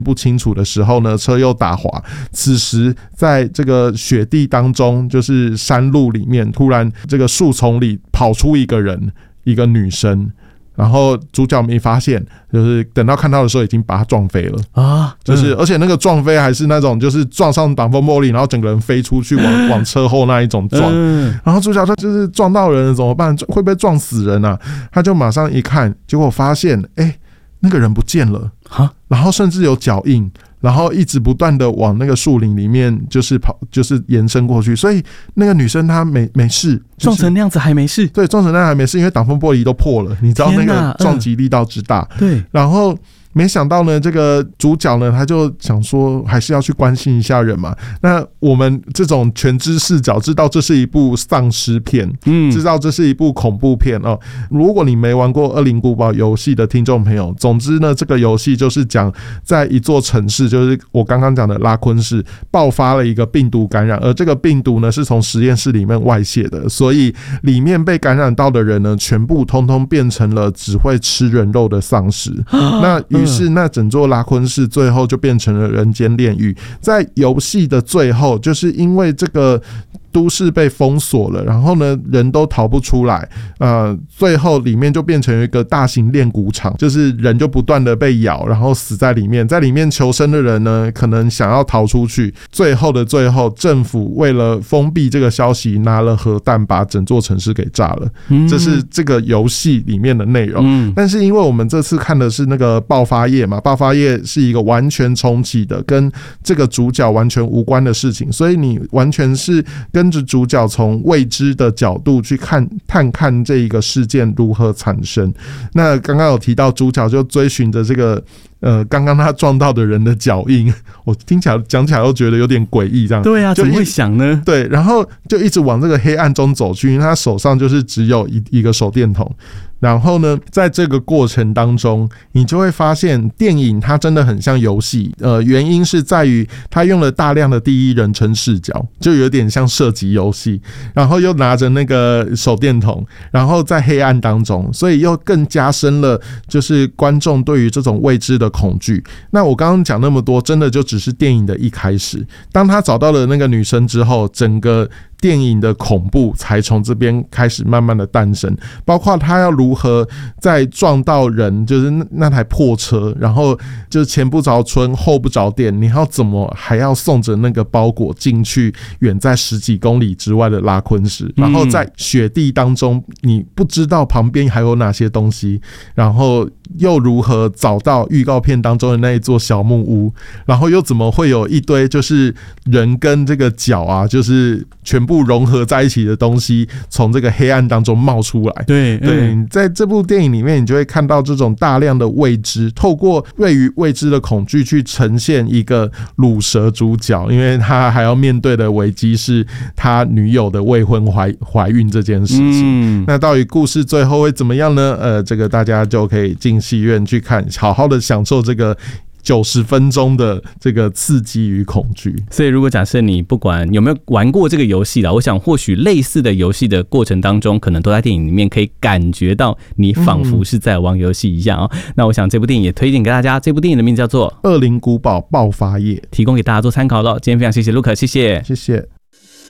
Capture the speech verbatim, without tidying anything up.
不清楚的时候呢，车又打滑。此时在这个雪地当中，就是山路里面，突然这个树丛里跑出一个人，一个女生。然后主角没发现，就是等到看到的时候已经把他撞飞了啊！就是、嗯、而且那个撞飞还是那种就是撞上挡风玻璃，然后整个人飞出去往往车后那一种撞。嗯、然后主角他就是撞到人了怎么办？会不会撞死人啊？他就马上一看，结果发现哎、欸，那个人不见了哈，然后甚至有脚印。然后一直不断的往那个树林里面就是跑，就是延伸过去，所以那个女生她没没事，就是、 撞成那样子还没事， 对，撞成那样还没事，因为挡风玻璃都破了，你知道那个撞击力道之大， 嗯、对， 然后。没想到呢，这个主角呢，他就想说，还是要去关心一下人嘛。那我们这种全知视角，知道这是一部丧尸片，嗯，知道这是一部恐怖片哦。如果你没玩过《恶灵古堡》游戏的听众朋友，总之呢，这个游戏就是讲在一座城市，就是我刚刚讲的拉昆市，爆发了一个病毒感染，而这个病毒呢是从实验室里面外泄的，所以里面被感染到的人呢，全部通通变成了只会吃人肉的丧尸。那于是那整座拉昆市最后就变成了人间炼狱。在游戏的最后，就是因为这个都市被封锁了，然后呢人都逃不出来，呃，最后里面就变成一个大型炼蛊场，就是人就不断的被咬，然后死在里面，在里面求生的人呢可能想要逃出去，最后的最后政府为了封闭这个消息，拿了核弹把整座城市给炸了，嗯、这是这个游戏里面的内容、嗯、但是因为我们这次看的是那个爆发夜嘛，爆发夜是一个完全重启的跟这个主角完全无关的事情，所以你完全是跟跟着主角从未知的角度去看探看这一个事件如何产生。那刚刚有提到主角就追寻着这个呃刚刚他撞到的人的脚印，我听起来讲起来都觉得有点诡异这样。 对啊，怎么会想呢？ 对，然后就一直往这个黑暗中走去，因为他手上就是只有一一个手电筒。然后呢，在这个过程当中，你就会发现电影它真的很像游戏。呃，原因是在于它用了大量的第一人称视角，就有点像射击游戏。然后又拿着那个手电筒，然后在黑暗当中，所以又更加深了就是观众对于这种未知的恐惧。那我刚刚讲那么多，真的就只是电影的一开始。当他找到了那个女生之后，整个电影的恐怖才从这边开始慢慢的诞生，包括他要如何在撞到人，就是那台破车，然后就是前不着村后不着店，你要怎么还要送着那个包裹进去远在十几公里之外的拉昆市，然后在雪地当中你不知道旁边还有哪些东西，然后又如何找到预告片当中的那一座小木屋，然后又怎么会有一堆就是人跟这个脚啊，就是全部融合在一起的东西从这个黑暗当中冒出来。 对对，在这部电影里面你就会看到这种大量的未知，透过对于未知的恐惧去呈现一个乳蛇主角，因为他还要面对的危机是他女友的未婚怀怀孕这件事情、嗯、那到底故事最后会怎么样呢？呃，这个大家就可以进戏院去看，好好的享受这个九十分钟的这个刺激与恐惧。 所以如果假设你不管有没有玩过这个游戏啦，我想或许类似的游戏的过程当中，可能都在电影里面可以感觉到你仿佛是在玩游戏一样、哦嗯、那我想这部电影也推荐给大家，这部电影的名字叫做《 恶灵古堡爆发夜》， 提供给大家做参考了。今天非常谢谢 Luke， 谢谢谢谢。